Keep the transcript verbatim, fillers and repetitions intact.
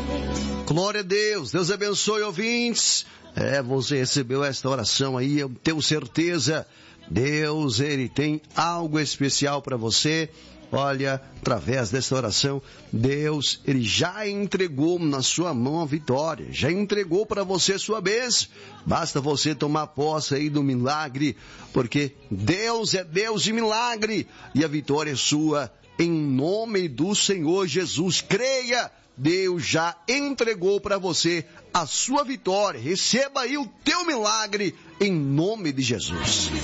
Glória a Deus, Deus abençoe, ouvintes. É, você recebeu esta oração aí, eu tenho certeza, Deus, Ele tem algo especial para você. Olha, através desta oração, Deus, Ele já entregou na sua mão a vitória, já entregou para você sua bênção. Basta você tomar posse aí do milagre, porque Deus é Deus de milagre e a vitória é sua, em nome do Senhor Jesus. Creia, Deus já entregou para você a sua vitória. Receba aí o teu milagre, em nome de Jesus.